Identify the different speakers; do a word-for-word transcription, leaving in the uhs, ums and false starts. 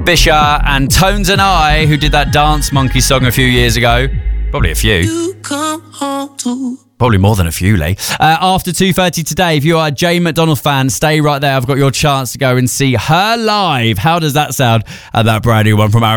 Speaker 1: Bisha and Tones and I, who did that Dance Monkey song a few years ago. Probably a few.
Speaker 2: You come home to
Speaker 1: Probably more than a few, Lee. Uh, after two thirty today, if you are a Jane McDonald fan, stay right there. I've got your chance to go and see her live. How does that sound? And that brand new one from Aaron